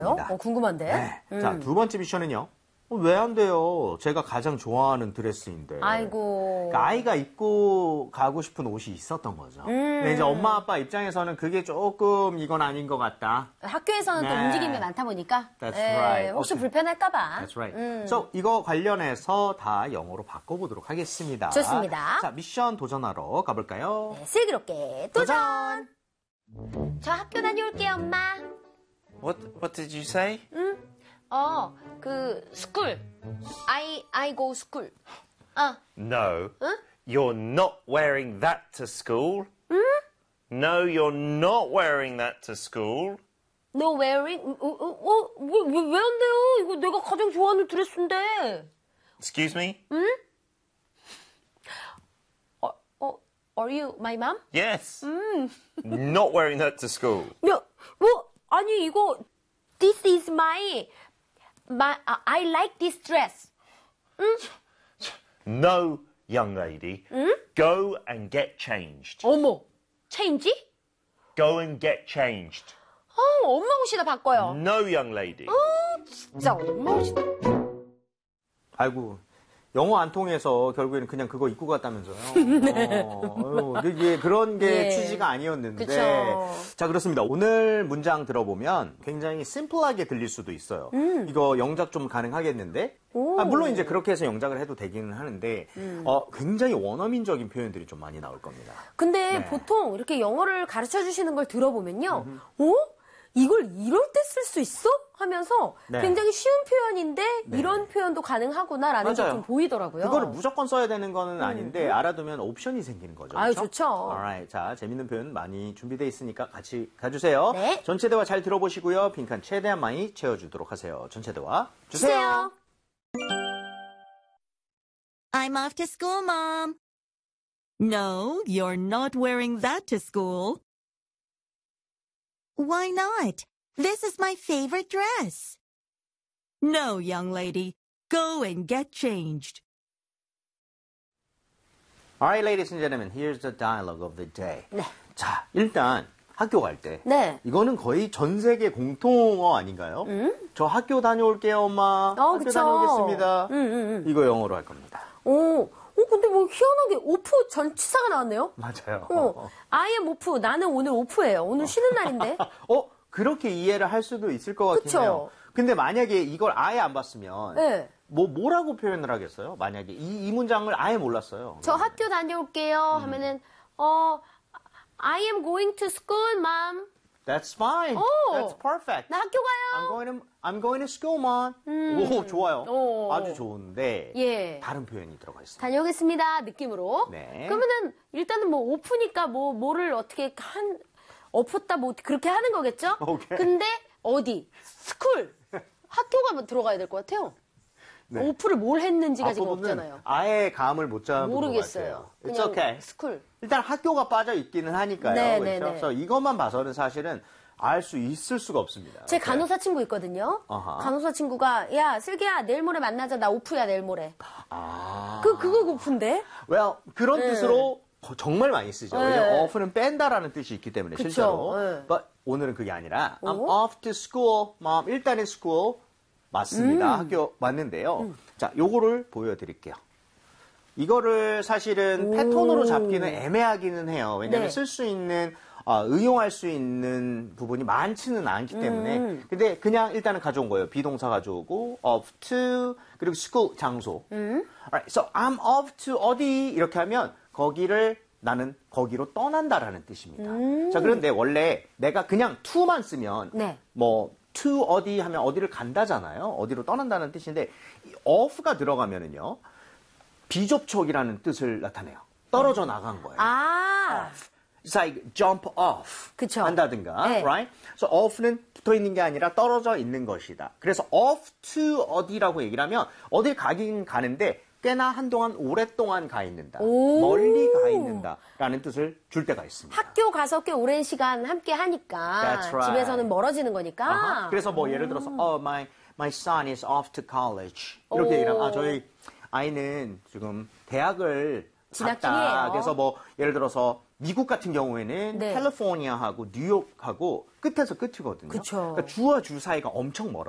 궁금한데. 네. 자, 두 번째 미션은요. 왜 안 돼요? 제가 가장 좋아하는 드레스인데. 아이고. 그러니까 아이가 입고 가고 싶은 옷이 있었던 거죠. 근데 이제 엄마 아빠 입장에서는 그게 조금 이건 아닌 것 같다. 학교에서는 또 움직임이 많다 보니까. That's right. 혹시 불편할까봐. That's right. So, 이거 관련해서 다 영어로 바꿔보도록 하겠습니다. 좋습니다. 자, 미션 도전하러 가볼까요? 네, 슬기롭게 도전! 저 학교 다녀올게요, 엄마. What did you say? school. I go school. No. You're not wearing that to school. No, you're not wearing that to school. No wearing? 왜 안 돼요? 이거 내가 가장 좋아하는 드레스인데. Excuse me? Are you my mom? Yes. Not wearing that to school. 야, 아니 이거 this is my I like this dress. No, young lady. Go and get changed. 어머, change? Go and get changed. 엄마 옷이다 바꿔요. No, young lady. 진짜 엄마 옷이다. 아이고. 영어 안 통해서 결국에는 그냥 그거 입고 갔다면서요. 이게 그런 게 취지가 아니었는데. 그쵸. 자, 그렇습니다. 오늘 문장 들어보면 굉장히 심플하게 들릴 수도 있어요. 이거 영작 좀 가능하겠는데? 물론 이제 그렇게 해서 영작을 해도 되기는 하는데, 굉장히 원어민적인 표현들이 좀 많이 나올 겁니다. 근데 보통 이렇게 영어를 가르쳐 주시는 걸 들어보면요. 이걸 이럴 때 쓸 수 있어? 하면서 굉장히 쉬운 표현인데 이런 표현도 가능하구나라는 게 좀 보이더라고요. 그거를 무조건 써야 되는 거는 아닌데 알아두면 옵션이 생기는 거죠. 아유, 그렇죠? 좋죠. Alright. 자, 재밌는 표현 많이 준비되어 있으니까 같이 가주세요. 네. 전체 대화 잘 들어보시고요. 빈칸 최대한 많이 채워주도록 하세요. 전체 대화 주세요. I'm off to school, Mom. No, you're not wearing that to school. Why not? This is my favorite dress. No, young lady. Go and get changed. Alright, ladies and gentlemen, here's the dialogue of the day. 네. 자, 일단 학교 갈 때. 네. 이거는 거의 전 세계 공통어 아닌가요? 저 학교 다녀올게요, 엄마. 학교 그쵸. 다녀오겠습니다. 이거 영어로 할 겁니다. 근데 뭐 희한하게 오프 전치사가 나왔네요. 맞아요. I am 오프. 나는 오늘 오프예요. 오늘 쉬는 날인데. 그렇게 이해를 할 수도 있을 것 같긴 해요. 근데 만약에 이걸 아예 안 봤으면 뭐라고 표현을 하겠어요? 만약에 이 문장을 아예 몰랐어요. 저 학교 다녀올게요 하면은 I am going to school, mom. That's fine. That's perfect. 나 학교 가요. I'm going to school, mom. 오, 좋아요. 아주 좋은데 다른 표현이 들어가 있어요. 다녀오겠습니다. 느낌으로. 네. 그러면은 일단은 뭐 오프니까 뭐를 어떻게 엎었다 뭐 그렇게 하는 거겠죠? 오케이. 근데 어디? 스쿨. 학교가 들어가야 될 것 같아요. 네. 오프를 뭘 했는지가 지금 앞부분은 없잖아요. 아예 감을 못 잡은 것 모르겠어요. 같아요. 그냥 It's okay. 스쿨. 일단 학교가 빠져 있기는 하니까요. 네, 그렇죠? 네, 네. 그래서 이것만 봐서는 사실은 알 수 있을 수가 없습니다. 제 간호사 친구 있거든요. 간호사 친구가 야 슬기야 내일 모레 만나자. 나 오프야 내일 모레. 그거 오프인데? Well, 그런 뜻으로 정말 많이 쓰죠. 왜냐면 off는 뺀다라는 뜻이 있기 때문에 그쵸. 실제로. But 오늘은 그게 아니라 I'm off to school, mom. 일단은 school 맞습니다. 학교 맞는데요. 자, 요거를 보여드릴게요. 이거를 사실은 패턴으로 잡기는 애매하기는 해요. 왜냐하면 쓸 수 있는 의용할 수 있는 부분이 많지는 않기 때문에. 근데 그냥 일단은 가져온 거예요. 비동사 가져오고 off to 그리고 school 장소. Alright, so I'm off to 어디 이렇게 하면 나는 거기로 떠난다라는 뜻입니다. 자, 그런데 원래 내가 그냥 to만 쓰면 뭐 to 어디 하면 어디를 간다잖아요. 어디로 떠난다는 뜻인데 off가 들어가면은요. 비접촉이라는 뜻을 나타내요. 떨어져 나간 거예요. off. It's like jump off. 그쵸. 한다든가, right? So off는 붙어 있는 게 아니라 떨어져 있는 것이다. 그래서 off to 어디라고 얘기를 하면 어딜 가긴 가는데 꽤나 한동안 오랫동안 가 있는다. 멀리 가 있는다라는 뜻을 줄 때가 있습니다. 학교 가서 꽤 오랜 시간 함께 하니까 That's right. 집에서는 멀어지는 거니까. 그래서 뭐 예를 들어서 my son is off to college. 이렇게 얘기를 하면 저희 아이는 지금 대학을 진학 갔다. 중이에요. 그래서 뭐 예를 들어서 미국 같은 경우에는 네. 캘리포니아하고 뉴욕하고 끝에서 끝이거든요. 그쵸. 그러니까 주와 주 사이가 엄청 멀어요.